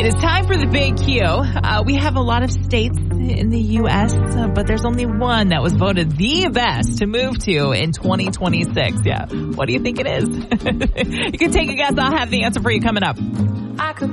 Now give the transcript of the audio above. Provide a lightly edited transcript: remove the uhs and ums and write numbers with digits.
It is time for the Big Q. We have a lot of states in the U.S., but there's only one that was voted the best to move to in 2026. Yeah. What do you think it is? You can take a guess. I'll have the answer for you coming up. I could